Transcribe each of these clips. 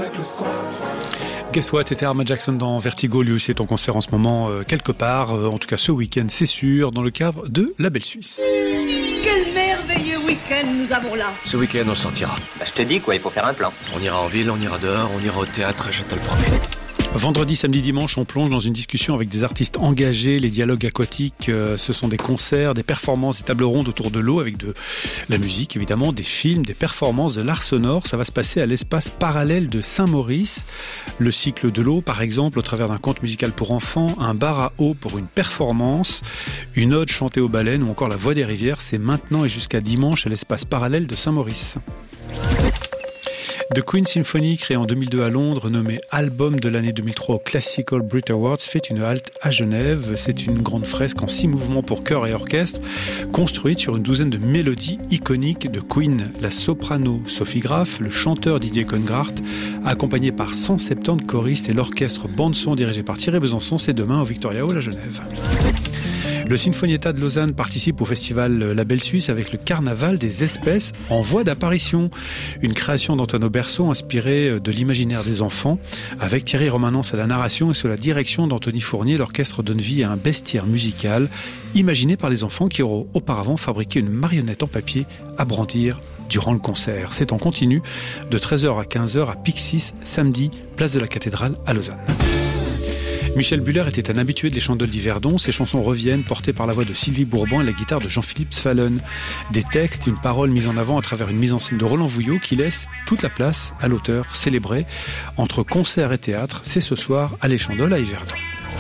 Guess what, c'était Arma Jackson dans Vertigo, lui aussi est en concert en ce moment quelque part, en tout cas ce week-end c'est sûr, dans le cadre de La Belle Suisse. Quel merveilleux week-end nous avons là. Ce week-end on sortira. Bah, je te dis quoi, il faut faire un plan. On ira en ville, on ira dehors, on ira au théâtre, je te le promets. Vendredi, samedi, dimanche, on plonge dans une discussion avec des artistes engagés. Les dialogues aquatiques, ce sont des concerts, des performances, des tables rondes autour de l'eau avec de la musique, évidemment, des films, des performances, de l'art sonore. Ça va se passer à l'espace parallèle de Saint-Maurice. Le cycle de l'eau, par exemple, au travers d'un conte musical pour enfants, un bar à eau pour une performance, une ode chantée aux baleines ou encore la voix des rivières. C'est maintenant et jusqu'à dimanche à l'espace parallèle de Saint-Maurice. The Queen Symphony, créé en 2002 à Londres, nommé album de l'année 2003 au Classical Brit Awards, fait une halte à Genève. C'est une grande fresque en 6 mouvements pour chœur et orchestre, construite sur une douzaine de mélodies iconiques de Queen. La soprano Sophie Graff, le chanteur Didier Congrart, accompagné par 170 choristes et l'orchestre bande-son dirigé par Thierry Besançon, c'est demain au Victoria Hall à Genève. Le Sinfonietta de Lausanne participe au festival La Belle Suisse avec le Carnaval des espèces en voie d'apparition. Une création d'Antoine Auberceau inspirée de l'imaginaire des enfants, avec Thierry Romanence à la narration et sous la direction d'Anthony Fournier. L'orchestre donne vie à un bestiaire musical imaginé par les enfants qui auront auparavant fabriqué une marionnette en papier à brandir durant le concert. C'est en continu de 13h à 15h à Pixis, samedi, place de la Cathédrale à Lausanne. Michel Buller était un habitué de Les Chandelles d'Yverdon. Ses chansons reviennent, portées par la voix de Sylvie Bourbon et la guitare de Jean-Philippe Sfallen. Des textes, une parole mise en avant à travers une mise en scène de Roland Vouillot qui laisse toute la place à l'auteur célébré. Entre concert et théâtre, c'est ce soir à Les Chandelles à Yverdon.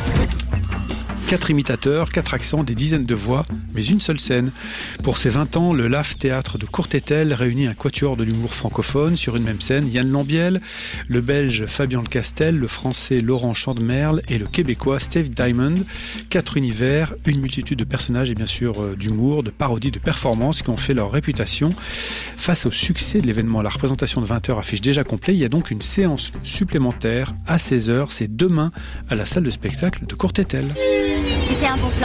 4 imitateurs, 4 accents, des dizaines de voix, mais une seule scène. Pour ses 20 ans, le LAF Théâtre de Courtétel réunit un quatuor de l'humour francophone sur une même scène. Yann Lambiel, le Belge Fabien Lecastel, le Français Laurent Chandemerle et le Québécois Steve Diamond. 4 univers, une multitude de personnages et bien sûr d'humour, de parodies, de performances qui ont fait leur réputation. Face au succès de l'événement, la représentation de 20h affiche déjà complet. Il y a donc une séance supplémentaire à 16h. C'est demain à la salle de spectacle de Courtétel. C'était un bon plan.